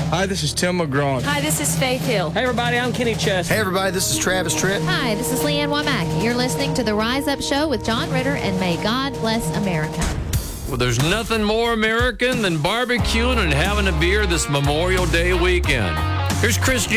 Hi, this is Tim McGraw. Hi, this is Faith Hill. Hey, everybody, I'm Kenny Chesney. Hey, everybody, this is Travis Tritt. Hi, this is Leanne Womack. You're listening to The Rise Up Show with John Ritter, and may God bless America. Well, there's nothing more American than barbecuing and having a beer this Memorial Day weekend. Here's Chris